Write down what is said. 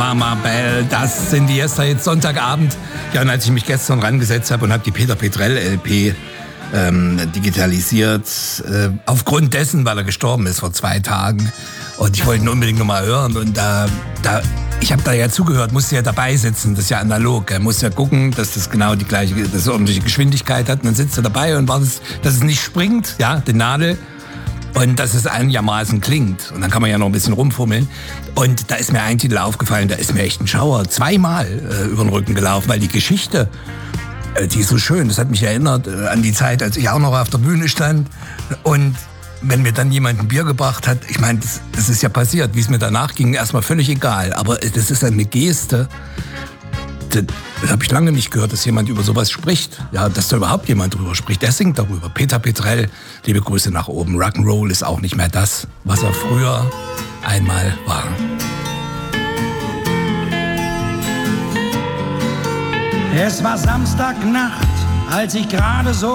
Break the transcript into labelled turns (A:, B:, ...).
A: Mama Bell, das sind die Yesterhits Sonntagabend. Ja, und als ich mich gestern rangesetzt habe und habe die Peter Petrell LP digitalisiert, aufgrund dessen, weil er gestorben ist vor 2 Tagen, und ich wollte ihn unbedingt nochmal hören, und ich habe da ja zugehört, musste ja dabei sitzen, das ist ja analog, er muss ja gucken, dass das genau die gleiche, dass es ordentliche Geschwindigkeit hat, und dann sitzt er dabei und wartet, dass es nicht springt, ja, die Nadel, und dass es einigermaßen klingt. Und dann kann man ja noch ein bisschen rumfummeln. Und da ist mir ein Titel aufgefallen, da ist mir echt ein Schauer 2-mal über den Rücken gelaufen, weil die Geschichte, die ist so schön. Das hat mich erinnert an die Zeit, als ich auch noch auf der Bühne stand. Und wenn mir dann jemand ein Bier gebracht hat, ich meine, das ist ja passiert, wie es mir danach ging, erstmal völlig egal. Aber das ist eine Geste, das habe ich lange nicht gehört, dass jemand über sowas spricht. Ja, dass da überhaupt jemand drüber spricht. Der singt darüber. Peter Petrell, liebe Grüße nach oben. Rock'n'Roll ist auch nicht mehr das, was er früher einmal war.
B: Es war Samstagnacht, als ich gerade so